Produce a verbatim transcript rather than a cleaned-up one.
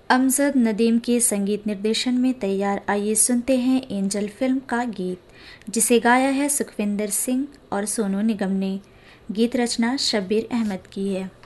अमजद नदीम के संगीत निर्देशन में तैयार, आइए सुनते हैं एंजल फिल्म का गीत, जिसे गाया है सुखविंदर सिंह और सोनू निगम ने। गीत रचना शब्बीर अहमद की है।